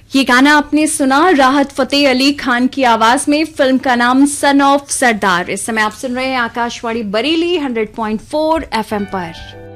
ये गाना आपने सुना राहत फतेह अली खान की आवाज में। फिल्म का नाम सन ऑफ सरदार। इस समय आप सुन रहे हैं आकाशवाणी बरेली 100.4 FM पर।